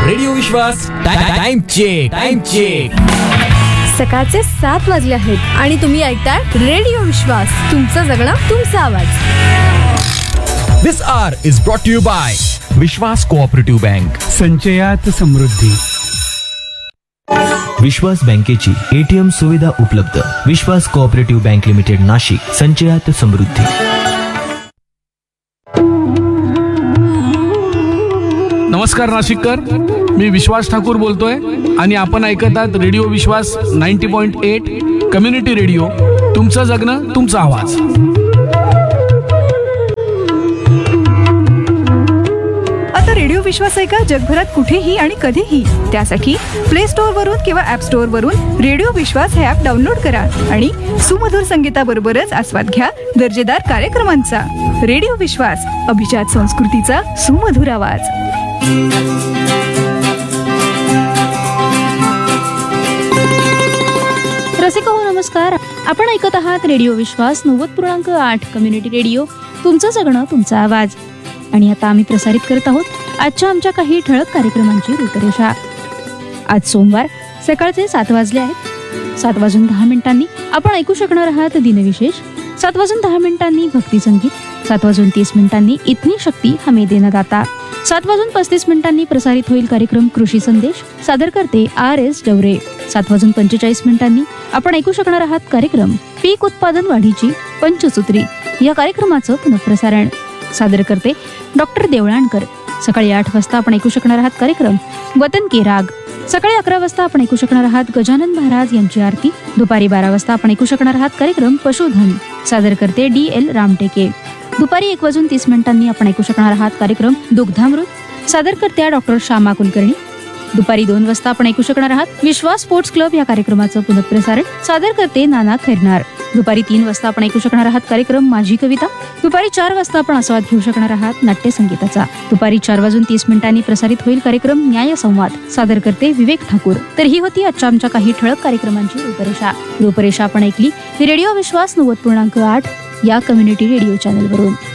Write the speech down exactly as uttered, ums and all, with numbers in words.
Radio विश्वास time check time check. सकाळचे सात वाजले आहेत आणि तुम्ही ऐकताय रेडिओ विश्वास, तुमचं जगणं तुमचा आवाज. This hour is brought to you by Vishwas cooperative bank. संचयात समृद्धी. विश्वास बँकेची एटीएम सुविधा उपलब्ध. विश्वास कोऑपरेटिव्ह बँक लिमिटेड नाशिक. संचयात समृद्धी. नमस्कार नाशिककर, मी विश्वास ठाकूर बोलतोय आणि आपण ऐकत आहात रेडिओ विश्वास ninety point eight community radio, तुमचं जगणं तुमचा आवाज. आता रेडिओ विश्वास ऐका जगभरात कुठेही आणि कधीही. त्यासाठी प्ले स्टोअर वरून किंवा ऍप स्टोअर वरून रेडिओ विश्वास हे ऍप डाउनलोड करा आणि सुमधुर संगीताबरोबरच आस्वाद घ्या दर्जेदार कार्यक्रमांचा. रेडिओ विश्वास, अभिजात संस्कृतीचा सुमधुर आवाज. रसिक हो नमस्कार, आपण ऐकत आहात रेडिओ विश्वास नव्वद पूर्णांक आठ कम्युनिटी रेडिओ, तुमचं जगणं तुमचा आवाज. आणि आता आम्ही प्रसारित करत आहोत आजच्या आमच्या काही ठळक कार्यक्रमांची रूपरेषा. आज सोमवार सकाळचे सात वाजले आहेत. सात वाजून दहा मिनिटांनी आपण ऐकू शकणार आहात दिनविशेष. सात वाजून दहा मिनिटांनी भक्तिसंगीत. सात वाजून तीस मिनिटांनी इतनी शक्ती हमें देना दाता. सात वाजून पस्तीस मिनिटांनी प्रसारित होईल कार्यक्रम कृषी संदेश. सादर करते आर एस डवरे. सात वाजून पंचेचाळीस मिनिटांनी आपण ऐकू शकणार आहात कार्यक्रम पीक उत्पादन वाढीची पंचसूत्री. या कार्यक्रमाचं पुनःप्रसारण सादर करते डॉक्टर देवळाणकर. सकाळी आठ वाजता आपण ऐकू शकणार आहात कार्यक्रम वतन के राग. सकाळी अकरा वाजता आपण ऐकू शकणार आहात गजानन महाराज यांची आरती. दुपारी बारा वाजता आपण ऐकू शकणार आहात कार्यक्रम पशुधन. सादर करते डी एल रामटेके. दुपारी एक वाजून तीस मिनिटांनी आपण ऐकू शकणार आहात कार्यक्रम दुग्धामृत. सादर करत्या डॉक्टर श्यामा कुलकर्णी. दुपारी दोन वाजता आपण ऐकू शकणार आहात विश्वास स्पोर्ट्स क्लब या कार्यक्रमाचं पुनःप्रसारण. सादर करते नाना खैरनार. दुपारी तीन वाजता आपण ऐकू शकणार आहात कार्यक्रम माझी कविता. दुपारी चार वाजता आपण आस्वाद घेऊ शकणार आहात नाट्य संगीताचा. दुपारी चार वाजून तीस मिनिटांनी प्रसारित होईल कार्यक्रम न्याय संवाद. सादर करते विवेक ठाकूर. तर ही होती आजच्या आमच्या काही ठळक कार्यक्रमांची रूपरेषा. रूपरेषा आपण ऐकली रेडिओ विश्वास नव्वद पूर्णांक आठ या कम्युनिटी रेडिओ चॅनलवरून.